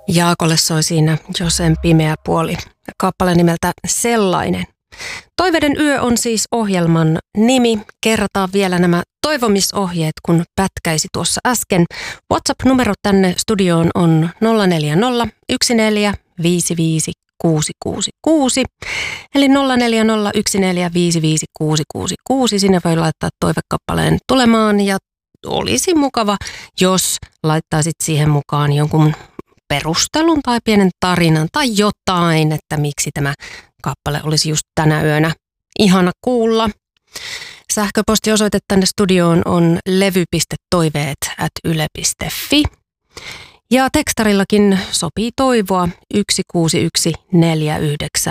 Jaakolle soi siinä Josen pimeä puoli, kappale nimeltä Sellainen. Toiveiden yö on siis ohjelman nimi. Kerrataan vielä nämä toivomisohjeet, kun pätkäisi tuossa äsken. WhatsApp-numero tänne studioon on 040 14 55 666. Eli 040 14 55 666. Sinne voi laittaa toivekappaleen tulemaan ja olisi mukava, jos laittaisit siihen mukaan jonkun perustelun tai pienen tarinan tai jotain, että miksi tämä kappale olisi just tänä yönä ihana kuulla. Sähköpostiosoite tänne studioon on levy.toiveet@yle.fi. Ja tekstarillakin sopii toivoa 16149.